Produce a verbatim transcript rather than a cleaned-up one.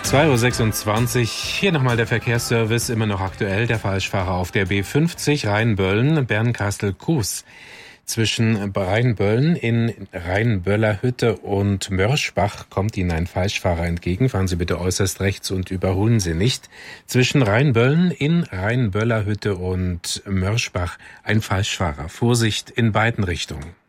zwei Uhr sechsundzwanzig, hier nochmal der Verkehrsservice, immer noch aktuell. Der Falschfahrer auf der B fünfzig Rheinböllen, Bernkastel-Kues. Zwischen Rheinböllen in Rheinböller Hütte und Mörschbach kommt Ihnen ein Falschfahrer entgegen. Fahren Sie bitte äußerst rechts und überholen Sie nicht. Zwischen Rheinböllen in Rheinböller Hütte und Mörschbach ein Falschfahrer. Vorsicht in beiden Richtungen.